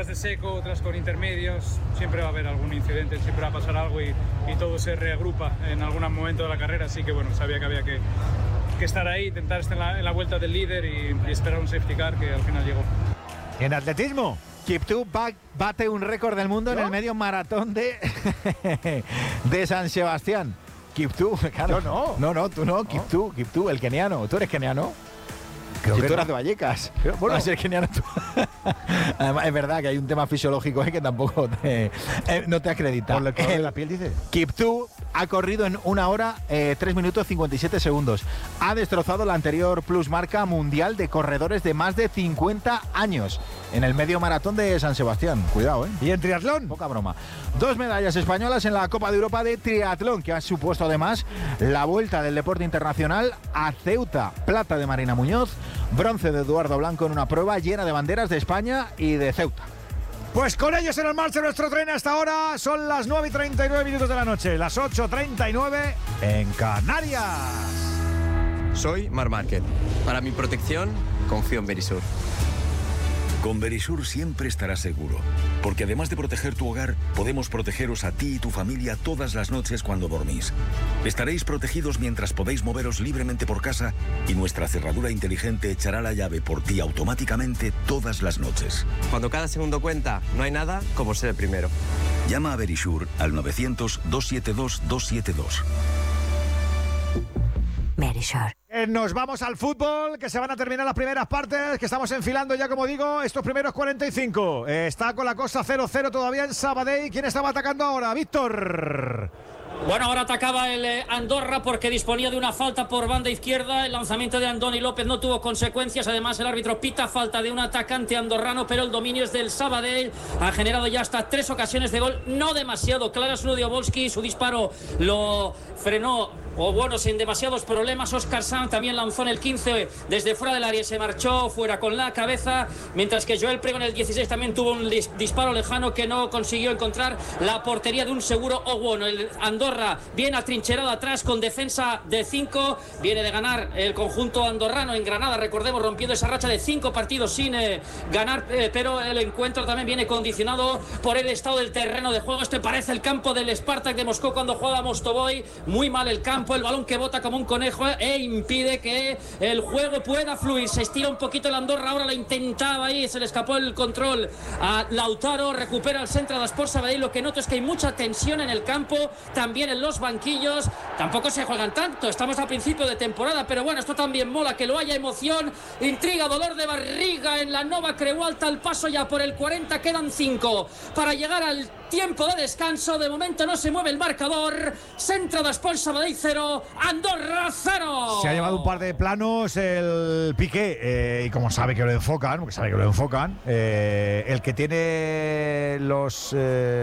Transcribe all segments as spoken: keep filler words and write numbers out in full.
de seco, otras con intermedios. Siempre va a haber algún incidente, siempre va a pasar algo y, y todo se reagrupa en algún momento de la carrera. Así que bueno, sabía que había que, que estar ahí, intentar estar en la, en la vuelta del líder y, y esperar un safety car que al final llegó. En atletismo, Kiptoo bate un récord del mundo ¿no? en el medio maratón de, de San Sebastián. Kiptoo, claro. Yo no. No, no, tú no, Kiptoo, Kiptoo, el keniano. ¿Tú eres keniano? Creo si que tú no. eras de Vallecas, Pero, bueno. vas a ser keniano tú. Además, es verdad que hay un tema fisiológico ahí que tampoco te, eh, no te acredita. Por el color de la piel, dice. Kiptoo ha corrido en una hora, eh, tres minutos cincuenta y siete segundos. Ha destrozado la anterior plusmarca mundial de corredores de más de cincuenta años en el medio maratón de San Sebastián. Cuidado, ¿eh? ¿Y en triatlón? Poca broma. Dos medallas españolas en la Copa de Europa de triatlón, que ha supuesto además la vuelta del deporte internacional a Ceuta. Plata de Marina Muñoz, bronce de Eduardo Blanco en una prueba llena de banderas de España y de Ceuta. Pues con ellos en el marcha nuestro tren hasta ahora. Son las nueve y treinta y nueve minutos de la noche, las ocho y treinta y nueve en Canarias. Soy Mar Márquez. Para mi protección, confío en Verisur. Con Verisur siempre estarás seguro, porque además de proteger tu hogar, podemos protegeros a ti y tu familia todas las noches cuando dormís. Estaréis protegidos mientras podéis moveros libremente por casa y nuestra cerradura inteligente echará la llave por ti automáticamente todas las noches. Cuando cada segundo cuenta, no hay nada como ser el primero. Llama a Verisur al novecientos, doscientos setenta y dos, doscientos setenta y dos. Verisur. Eh, nos vamos al fútbol, que se van a terminar las primeras partes, que estamos enfilando ya, como digo, estos primeros cuarenta y cinco. Eh, está con la cosa cero cero todavía en Sabadell. ¿Quién estaba atacando ahora? Víctor. Bueno, ahora atacaba el eh, Andorra porque disponía de una falta por banda izquierda. El lanzamiento de Andoni López no tuvo consecuencias. Además, el árbitro pita falta de un atacante andorrano, pero el dominio es del Sabadell. Ha generado ya hasta tres ocasiones de gol, no demasiado claras. Ludiobólski, su disparo lo frenó, o bueno, sin demasiados problemas. Óscar Sanz también lanzó en el quince desde fuera del área, se marchó fuera con la cabeza, mientras que Joel Prego en el dieciséis también tuvo un dis- disparo lejano que no consiguió encontrar la portería de un seguro o bueno. El Andorra bien atrincherado atrás con defensa de cinco, viene de ganar el conjunto andorrano en Granada, recordemos, rompiendo esa racha de cinco partidos sin eh, ganar, eh, pero el encuentro también viene condicionado por el estado del terreno de juego. Este parece el campo del Spartak de Moscú cuando juega Mostovoy, muy mal el campo, el balón que bota como un conejo e impide que el juego pueda fluir. Se estira un poquito el Andorra, ahora la intentaba ahí, se le escapó el control a Lautaro, recupera el centro de Sport Sabadell. Lo que noto es que hay mucha tensión en el campo, también en los banquillos, tampoco se juegan tanto, estamos a principio de temporada, pero bueno, esto también mola, que lo haya, emoción, intriga, dolor de barriga en la Nova Creu Alta. Al paso ya por el cuarenta, quedan cinco para llegar al tiempo de descanso. De momento no se mueve el marcador. Centro de Sport Sabadell cero, Andorra cero. Se ha llevado un par de planos el Piqué, eh, y como sabe que lo enfocan, porque sabe que lo enfocan, eh, el que tiene los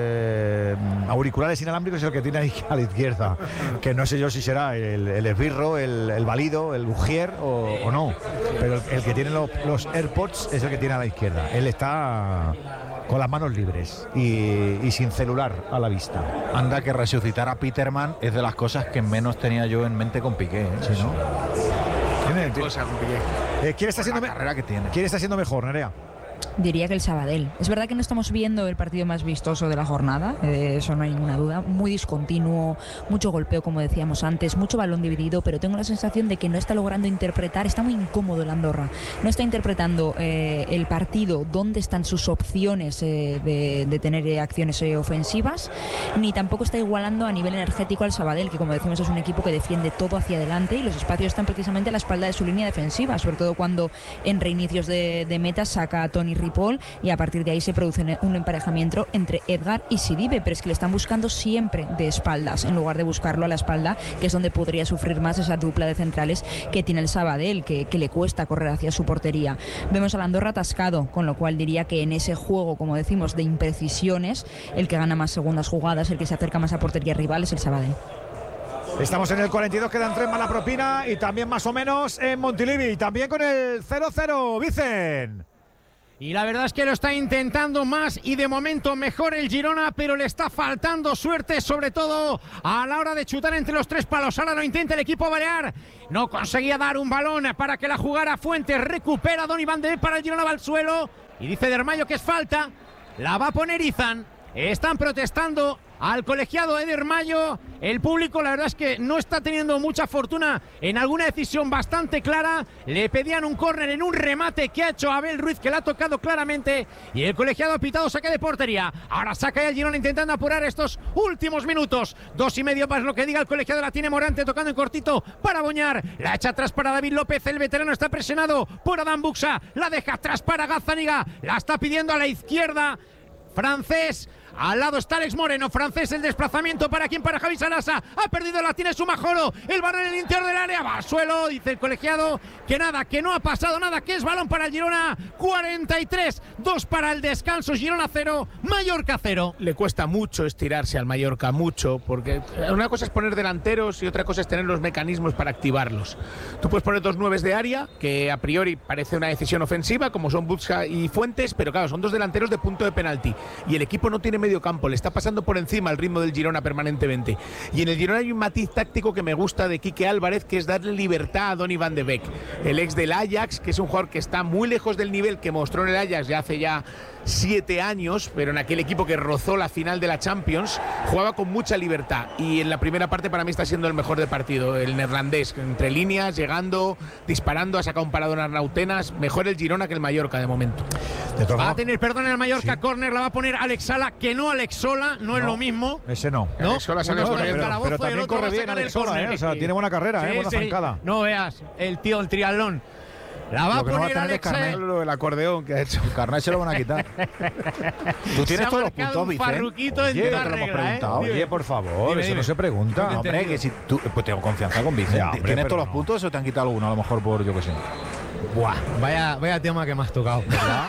eh, auriculares inalámbricos es el que tiene ahí a la izquierda, que no sé yo si será el, el esbirro, el, el valido, el ujier o, o no, pero el, el que tiene los, los AirPods es el que tiene a la izquierda. Él está con las manos libres y, y sin celular a la vista. Anda, que resucitar a Peterman es de las cosas que menos tenía yo en mente con Piqué, ¿eh? Sí, ¿no? ¿Quién, Cosa con Piqué. eh, ¿quién está siendo la carrera que tiene. ¿Quién está siendo mejor, Nerea? Diría que el Sabadell. Es verdad que no estamos viendo el partido más vistoso de la jornada, de eso no hay ninguna duda. Muy discontinuo, mucho golpeo, como decíamos antes, mucho balón dividido, pero tengo la sensación de que no está logrando interpretar, está muy incómodo el Andorra. No está interpretando eh, el partido, dónde están sus opciones eh, de, de tener eh, acciones eh, ofensivas, ni tampoco está igualando a nivel energético al Sabadell, que como decimos es un equipo que defiende todo hacia adelante y los espacios están precisamente a la espalda de su línea defensiva, sobre todo cuando en reinicios de, de meta saca a Tony Ripoll y a partir de ahí se produce un emparejamiento entre Edgar y Sidibe, pero es que le están buscando siempre de espaldas en lugar de buscarlo a la espalda, que es donde podría sufrir más esa dupla de centrales que tiene el Sabadell, que, que le cuesta correr hacia su portería. Vemos al Andorra atascado, con lo cual diría que en ese juego, como decimos, de imprecisiones, el que gana más segundas jugadas, el que se acerca más a portería rival es el Sabadell. Estamos en el cuarenta y dos, quedan tres más la propina y también más o menos en Montilivi, también con el cero cero, Vicen. Y la verdad es que lo está intentando más y de momento mejor el Girona, pero le está faltando suerte, sobre todo a la hora de chutar entre los tres palos. Ahora lo intenta el equipo balear, no conseguía dar un balón para que la jugara Fuentes, recupera Donny Van de Beek para el Girona, va al suelo y dice Dermayo que es falta. la va a poner Izan. Están protestando al colegiado Eder Mayo. El público, la verdad es que no está teniendo mucha fortuna en alguna decisión bastante clara. Le pedían un córner en un remate que ha hecho Abel Ruiz, que le ha tocado claramente, y el colegiado ha pitado saque de portería. Ahora saca ya el Girona intentando apurar estos últimos minutos. Dos y medio más lo que diga el colegiado. La tiene Morante tocando en cortito para Boñar. La echa atrás para David López. El veterano está presionado por Adam Buxa. La deja atrás para Gazzaniga. La está pidiendo a la izquierda. Francés. Al lado está Alex Moreno, francés, el desplazamiento para quien, para Javi Sarasa, ha perdido, la tiene Sumajoro, el balón en el interior del área, va al suelo, dice el colegiado, que nada, que no ha pasado nada, que es balón para el Girona, cuarenta y tres, dos para el descanso, Girona cero, Mallorca cero. Le cuesta mucho estirarse al Mallorca, mucho, porque una cosa es poner delanteros y otra cosa es tener los mecanismos para activarlos. Tú puedes poner dos nueves de área, que a priori parece una decisión ofensiva, como son Buxa y Fuentes, pero claro, son dos delanteros de punto de penalti, y el equipo no tiene medio campo, le está pasando por encima el ritmo del Girona permanentemente. Y en el Girona hay un matiz táctico que me gusta de Quique Álvarez, que es darle libertad a Donny van de Beek, el ex del Ajax, que es un jugador que está muy lejos del nivel que mostró en el Ajax ya hace ya siete años, pero en aquel equipo que rozó la final de la Champions, jugaba con mucha libertad, y en la primera parte para mí está siendo el mejor del partido, el neerlandés, entre líneas, llegando, disparando, ha sacado un paradón a Arnautenas, mejor el Girona que el Mallorca de momento. Va a tener perdón en el Mallorca, sí. Córner la va a poner Alex Sala, que no Alex Sola, no, no es lo mismo. Ese no. ¿No? Alex Sola sale no, por pero, pero, pero también corre bien Alex Sola, ¿eh? O sea, tiene buena carrera, sí, ¿eh? Buena sí. zancada. No veas, el tío, el triatlón. La va a poner no Alex Lo del acordeón que ha hecho. El carnet se lo van a quitar. Tú tienes todos los puntos, Vicente. Farruquito en Oye, toda te lo hemos regla, preguntado. ¿eh? Oye, por favor, Dime, eso dime. no se pregunta. No, hombre, que si tú, pues tengo confianza con Vicente. Ya, hombre, ¿Tienes pero todos los no. puntos o te han quitado alguno? A lo mejor por, yo qué sé. Buah, vaya, vaya tema que me has tocado.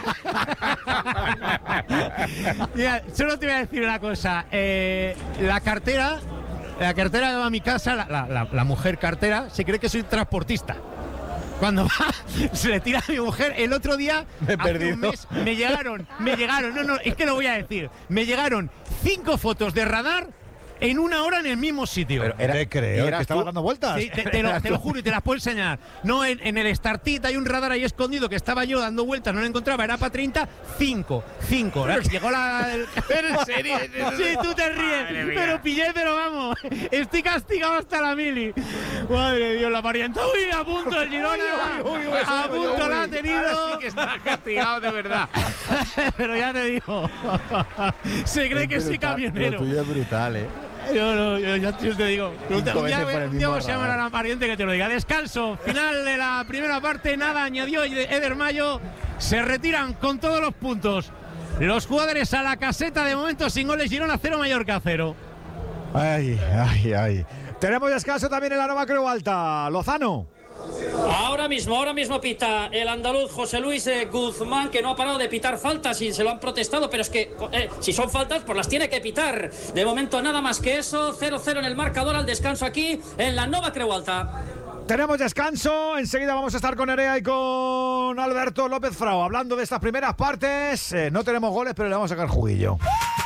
Mira, solo te voy a decir una cosa. Eh, la cartera, la cartera que va a mi casa, la, la, la, la mujer cartera, se cree que soy transportista. Cuando va, se le tira a mi mujer. El otro día, Me he hace perdido. un mes, me llegaron, me llegaron, no, no, es que lo voy a decir. Me llegaron cinco fotos de radar en una hora en el mismo sitio. Pero era, te creo, eras que estaba tú. dando vueltas. Sí, te, te lo, te lo juro y te las puedo enseñar. No, en, en el Startit hay un radar ahí escondido que estaba yo dando vueltas, no lo encontraba, era para treinta, cinco, cinco. Llegó la... El... ¿En serio? Sí, tú te ríes, pero pillé, pero vamos, estoy castigado hasta la mili. Madre de Dios, la parienta. Uy, a punto el Girona, Uy, uy, uy, a uy, punto uy, la ha uy. tenido. Ahora sí que está castigado de verdad. Pero ya te digo, se cree que soy Lo camionero. tuyo es brutal, ¿eh? Yo no, yo, yo, yo te digo. Un Cinco día, veces por el un día mismo vamos a llamar a radar. la pariente que te lo diga. Descanso, final de la primera parte, nada añadió Eder Mayo. Se retiran con todos los puntos los jugadores a la caseta, de momento sin goles. Girona cero, Mallorca cero. Ay, ay, ay. Tenemos descanso también en la Nova Creu Alta. Lozano. Ahora mismo, ahora mismo pita el andaluz José Luis eh, Guzmán, que no ha parado de pitar faltas y se lo han protestado, pero es que eh, si son faltas, pues las tiene que pitar. De momento nada más que eso, cero cero en el marcador al descanso aquí en la Nova Creu Alta. Tenemos descanso, enseguida vamos a estar con Nerea y con Alberto López Frao hablando de estas primeras partes. Eh, no tenemos goles, pero le vamos a sacar juguillo.